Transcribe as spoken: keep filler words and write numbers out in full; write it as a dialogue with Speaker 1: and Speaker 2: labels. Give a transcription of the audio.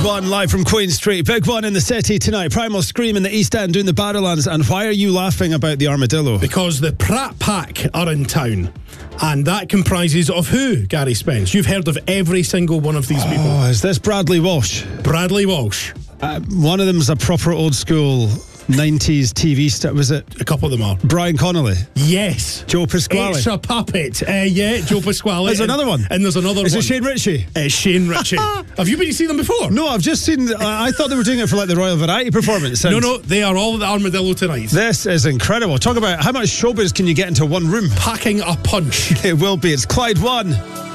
Speaker 1: One live from Queen Street. Big one in the city tonight. Primal Scream in the East End doing the Barrowlands. And why are you laughing about the armadillo?
Speaker 2: Because the Pratt Pack are in town. And that comprises of who, Gary Spence? You've heard of every single one of these people.
Speaker 1: Oh, is this Bradley Walsh?
Speaker 2: Bradley Walsh.
Speaker 1: Uh, one of them's a proper old school nineties T V star. Was it?
Speaker 2: A couple of them are.
Speaker 1: Brian Connolly?
Speaker 2: Yes.
Speaker 1: Joe Pasquale?
Speaker 2: It's a puppet. Uh, yeah, Joe Pasquale.
Speaker 1: There's
Speaker 2: and,
Speaker 1: another one.
Speaker 2: And there's another
Speaker 1: Is
Speaker 2: one.
Speaker 1: it Shane Ritchie?
Speaker 2: It's Shane Ritchie. Have you been seeing them before?
Speaker 1: No, I've just seen. Uh, I thought they were doing it for like the Royal Variety Performance.
Speaker 2: No, no, they are all at the Armadillo tonight.
Speaker 1: This is incredible. Talk about how much showbiz can you get into one room?
Speaker 2: Packing a punch.
Speaker 1: It will be. It's Clyde One.